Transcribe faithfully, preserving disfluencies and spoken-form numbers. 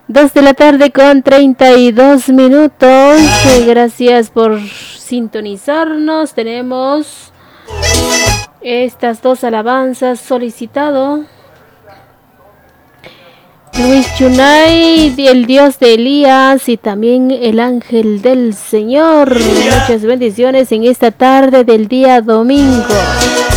Dos de la tarde con treinta y dos minutos. Gracias por sintonizarnos. Tenemos estas dos alabanzas solicitado. Luis Chunay, el Dios de Elías, y también el ángel del Señor. Muchas bendiciones en esta tarde del día domingo.